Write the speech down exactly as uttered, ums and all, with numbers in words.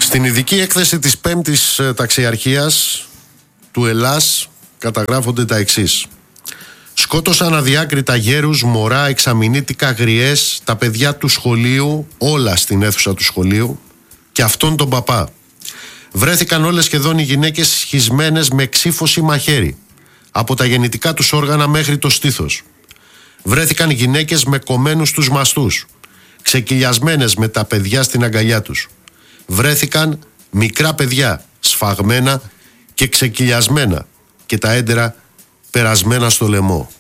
Στην ειδική έκθεση της πέμπτης ταξιαρχίας του Ελλάς καταγράφονται τα εξής. Σκότωσαν αδιάκριτα γέρους, μωρά, εξαμηνήτικα, γριές, τα παιδιά του σχολείου, όλα στην αίθουσα του σχολείου και αυτόν τον παπά. Βρέθηκαν όλες σχεδόν οι γυναίκες σχισμένες με ξύφωση μαχαίρι, από τα γεννητικά τους όργανα μέχρι το στήθος. Βρέθηκαν γυναίκες με κομμένους τους μαστούς, ξεκυλιασμένες με τα παιδιά στην αγκαλιά τους. Βρέθηκαν μικρά παιδιά, σφαγμένα και ξεκυλιασμένα και τα έντερα περασμένα στο λαιμό.